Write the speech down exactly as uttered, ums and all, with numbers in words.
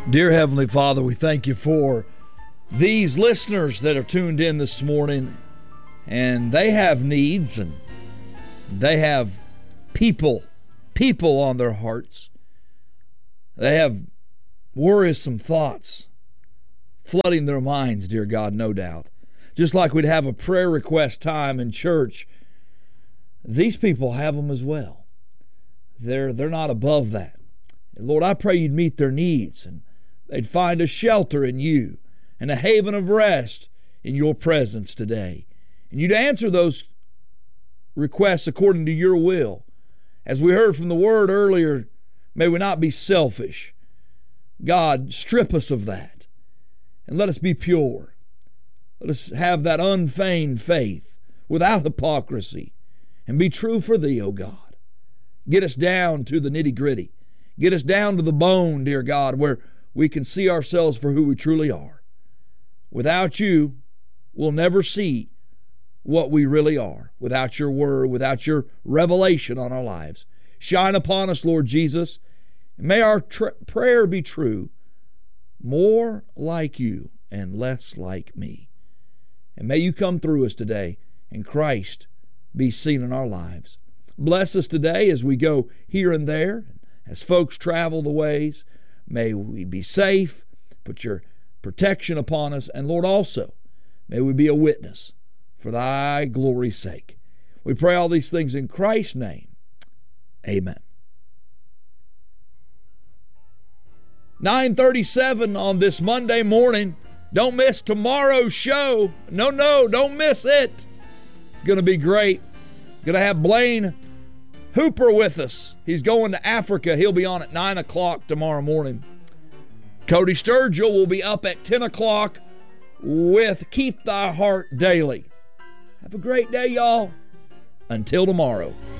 Dear Heavenly Father, we thank you for these listeners that are tuned in this morning, and they have needs and they have people, people on their hearts. They have worrisome thoughts flooding their minds, dear God, no doubt. Just like we'd have a prayer request time in church, these people have them as well. They're, they're not above that. And Lord, I pray you'd meet their needs and they'd find a shelter in you and a haven of rest in your presence today. And you'd answer those requests according to your will. As we heard from the word earlier, may we not be selfish. God, strip us of that and let us be pure. Let us have that unfeigned faith without hypocrisy and be true for thee, O God. Get us down to the nitty-gritty. Get us down to the bone, dear God, where we can see ourselves for who we truly are. Without you, we'll never see what we really are. Without your word, without your revelation on our lives. Shine upon us, Lord Jesus. May our tr- prayer be true. More like you and less like me. And may you come through us today and Christ be seen in our lives. Bless us today as we go here and there, as folks travel the ways. May we be safe. Put your protection upon us. And Lord, also, may we be a witness for thy glory's sake. We pray all these things in Christ's name. Amen. nine thirty-seven on this Monday morning. Don't miss tomorrow's show. No, no, don't miss it. It's going to be great. Going to have Blaine Hooper with us. He's going to Africa. He'll be on at nine o'clock tomorrow morning. Cody Sturgill will be up at ten o'clock with Keep Thy Heart Daily. Have a great day, y'all. Until tomorrow.